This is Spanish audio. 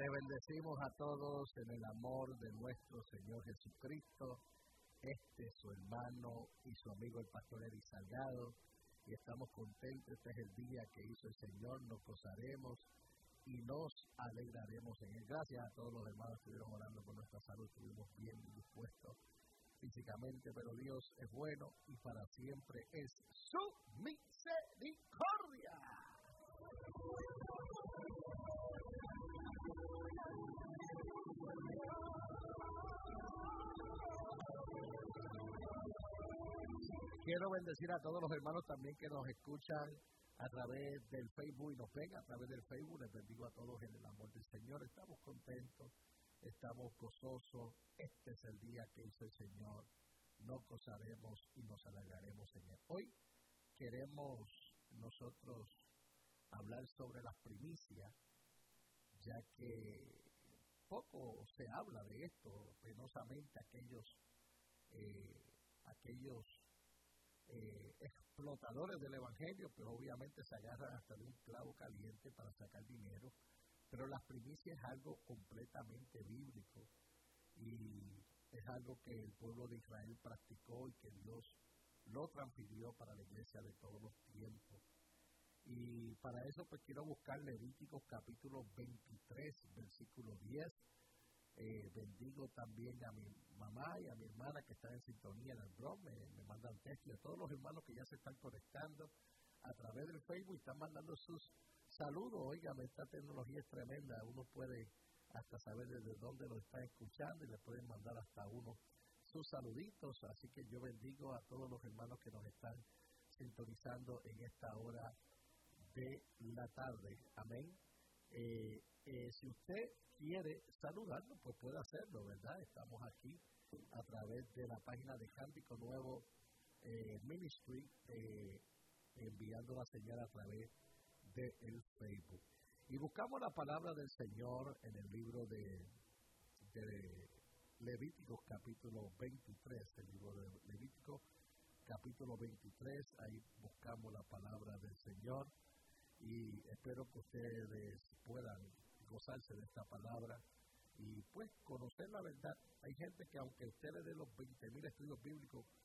Le bendecimos a todos en el amor de nuestro Señor Jesucristo. Este es su hermano y su amigo el pastor Eri Salgado, y estamos contentos. Este es el día que hizo el Señor, nos gozaremos y nos alegraremos en él. Gracias a todos los hermanos que estuvieron orando por nuestra salud, estuvimos bien dispuestos físicamente, pero Dios es bueno y para siempre es su misericordia. Quiero bendecir a todos los hermanos también que nos escuchan a través del Facebook y nos ven a través del Facebook. Les bendigo a todos en el amor del Señor. Estamos contentos, estamos gozosos. Este es el día que hizo el Señor. Nos gozaremos y nos alegraremos en él. Hoy queremos nosotros hablar sobre las primicias, ya que poco se habla de esto. Penosamente aquellos explotadores del evangelio, pues obviamente se agarran hasta de un clavo caliente para sacar dinero, pero las primicias es algo completamente bíblico y es algo que el pueblo de Israel practicó y que Dios lo transfirió para la iglesia de todos los tiempos. Y para eso pues quiero buscar Levíticos capítulo 23, versículo 10. Bendigo también a mi mamá y a mi hermana que están en sintonía en el blog, me mandan texto, y a todos los hermanos que ya se están conectando a través del Facebook y están mandando sus saludos. Oigan, esta tecnología es tremenda, uno puede hasta saber desde dónde lo están escuchando y le pueden mandar hasta uno sus saluditos, así que yo bendigo a todos los hermanos que nos están sintonizando en esta hora de la tarde. Amén. Si usted quiere saludarnos, pues puede hacerlo, ¿verdad? Estamos aquí a través de la página de Cántico Nuevo Ministry, enviando la señal a través del Facebook. Y buscamos la palabra del Señor en el libro de Levíticos capítulo 23, el libro de Levíticos capítulo 23, ahí buscamos la palabra del Señor y espero que ustedes puedan gozarse de esta palabra y pues conocer la verdad. Hay gente que aunque usted le dé los 20,000 estudios bíblicos